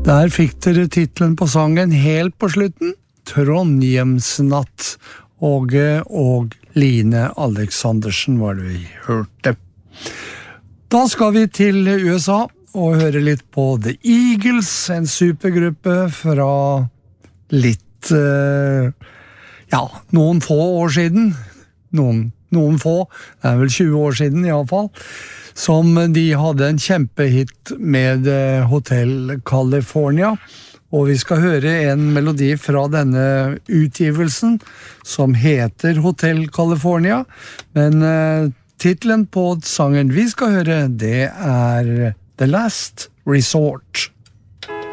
Der fikk dere titlen på sangen helt på slutten, Trondheimsnatt. Åge og Line Alexandersen var det vi hørte. Da skal vi til USA og høre litt på The Eagles, en supergruppe fra litt, noen få år siden. Noen få, det er vel 20 år siden i alle fall, som de hadde en kjempehit med Hotel California, og vi skal høre en melodi fra denne utgivelsen som heter Hotel California, men titlen på sangen vi skal høre, det er The Last Resort.